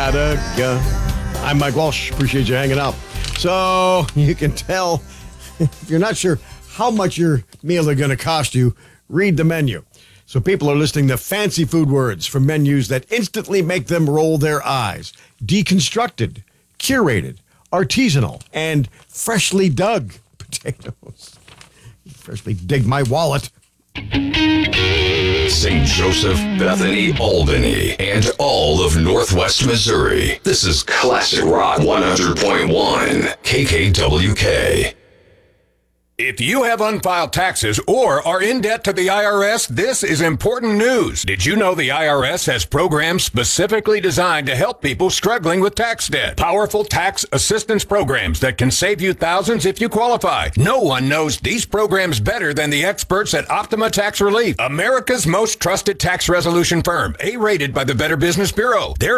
got a gun. I'm Mike Walsh. Appreciate you hanging out. So you can tell if you're not sure how much your meal are going to cost you, read the menu. So people are listing the fancy food words from menus that instantly make them roll their eyes. Deconstructed, curated, artisanal, and freshly dug potatoes. Freshly dig my wallet. St. Joseph, Bethany, Albany, and all of Northwest Missouri. This is Classic Rock 100.1 KKWK. If you have unfiled taxes or are in debt to the IRS, this is important news. Did you know the IRS has programs specifically designed to help people struggling with tax debt? Powerful tax assistance programs that can save you thousands if you qualify. No one knows these programs better than the experts at Optima Tax Relief, America's most trusted tax resolution firm, A-rated by the Better Business Bureau. Their